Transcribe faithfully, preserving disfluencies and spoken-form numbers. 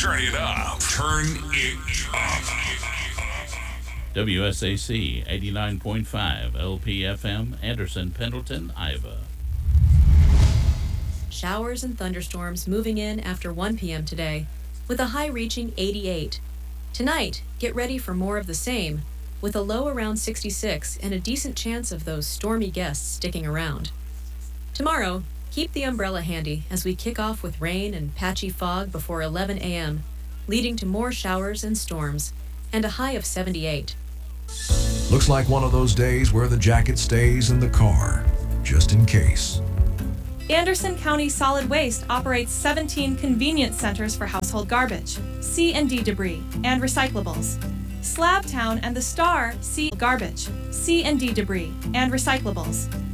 Turn it up. Turn it up. W S A C eighty-nine point five L P F M, Anderson, Pendleton, Iowa. Showers and thunderstorms moving in after one p.m. today, with a high reaching eighty-eight. Tonight, get ready for more of the same, with a low around sixty-six and a decent chance of those stormy gusts sticking around. Tomorrow, keep the umbrella handy as we kick off with rain and patchy fog before eleven a.m., leading to more showers and storms, and a high of seventy-eight. Looks like one of those days where the jacket stays in the car, just in case. Anderson County Solid Waste operates seventeen convenience centers for household garbage, C and D debris, and recyclables. Slabtown and the Star see garbage, C and D debris, and recyclables.